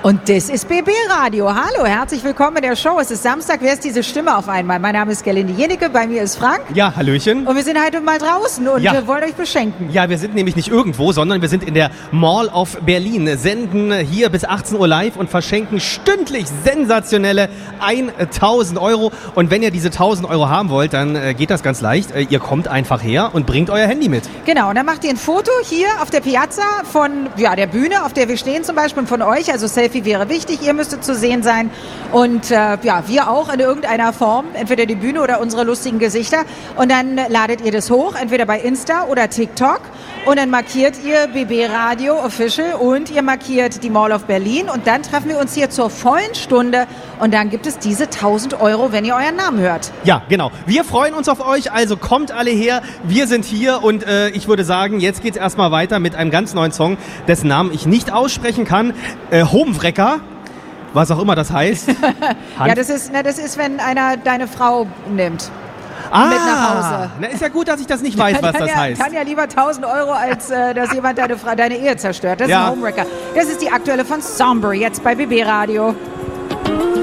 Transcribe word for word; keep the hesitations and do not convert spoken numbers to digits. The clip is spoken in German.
Und das ist B B Radio. Hallo, herzlich willkommen in der Show. Es ist Samstag. Wer ist diese Stimme auf einmal? Mein Name ist Gerlinde Jenecke, bei mir ist Frank. Ja, hallöchen. Und wir sind heute mal draußen und ja. wir wollen euch beschenken. Ja, wir sind nämlich nicht irgendwo, sondern wir sind in der Mall of Berlin, senden hier bis achtzehn Uhr live und verschenken stündlich sensationelle tausend Euro. Und wenn ihr diese tausend Euro haben wollt, dann äh, geht das ganz leicht. Äh, ihr kommt einfach her und bringt euer Handy mit. Genau, und dann macht ihr ein Foto hier auf der Piazza von ja, der Bühne, auf der wir stehen zum Beispiel, und von euch, also Selfie wäre wichtig, ihr müsstet zu sehen sein und äh, ja, wir auch in irgendeiner Form, entweder die Bühne oder unsere lustigen Gesichter, und dann ladet ihr das hoch, entweder bei Insta oder TikTok, und dann markiert ihr B B Radio Official und ihr markiert die Mall of Berlin, und dann treffen wir uns hier zur vollen Stunde und dann gibt es diese tausend Euro, wenn ihr euren Namen hört. Ja, genau. Wir freuen uns auf euch, also kommt alle her, wir sind hier und äh, ich würde sagen, jetzt geht's erstmal weiter mit einem ganz neuen Song, dessen Namen ich nicht aussprechen kann. Äh, Homewrecker, was auch immer das heißt. Ja, das ist, na, das ist, wenn einer deine Frau nimmt. Ah, mit nach Hause. Na, ist ja gut, dass ich das nicht weiß, was das ja, heißt. Kann ja lieber tausend Euro, als äh, dass jemand deine, deine Ehe zerstört. Das ja. ist ein Homewrecker. Das ist die aktuelle von Somber, jetzt bei B B Radio.